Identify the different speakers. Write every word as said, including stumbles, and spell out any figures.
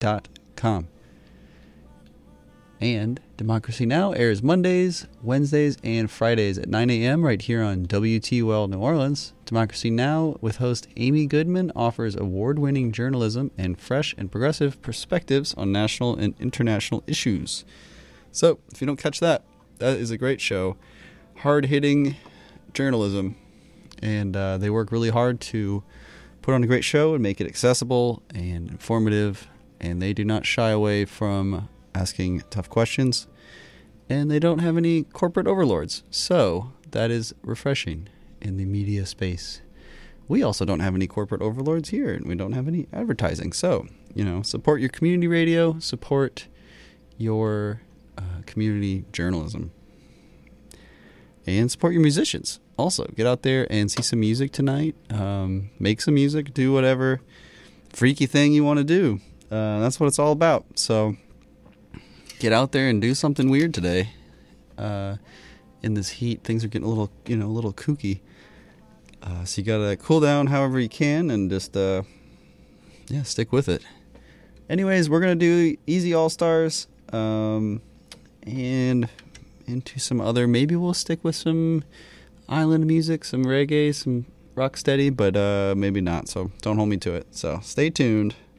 Speaker 1: dot com. And Democracy Now! Airs Mondays, Wednesdays, and Fridays at nine a.m. right here on W T U L New Orleans. Democracy Now! With host Amy Goodman offers award-winning journalism and fresh and progressive perspectives on national and international issues. So, if you don't catch that, that is a great show. Hard-hitting journalism, and uh, they work really hard to put on a great show and make it accessible and informative, and they do not shy away from asking tough questions, and they don't have any corporate overlords, so that is refreshing in the media space. We also don't have any corporate overlords here, and we don't have any advertising, so, you know, support your community radio, support your uh, community journalism, and support your musicians. Also, get out there and see some music tonight, um, make some music, do whatever freaky thing you want to do. Uh, that's what it's all about, so get out there and do something weird today. Uh, in this heat, things are getting a little, you know, a little kooky. Uh, so you gotta cool down however you can and just, uh, yeah, stick with it. Anyways, we're gonna do Easy All Stars, um, and into some other. Maybe we'll stick with some island music, some reggae, some rocksteady, but uh, maybe not. So don't hold me to it. So stay tuned.